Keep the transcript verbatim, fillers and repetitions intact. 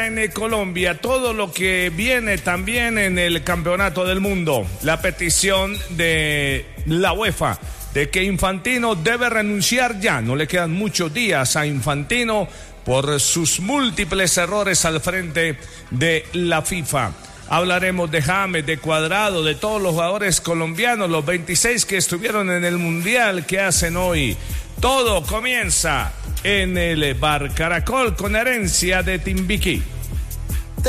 en Colombia, todo lo que viene también en el Campeonato del Mundo. La petición de la UEFA de que Infantino debe renunciar ya. No le quedan muchos días a Infantino por sus múltiples errores al frente de la FIFA. Hablaremos de James, de Cuadrado, de todos los jugadores colombianos, los veintiséis que estuvieron en el Mundial, que hacen hoy. Todo comienza en el Bar Caracol con herencia de Timbiquí.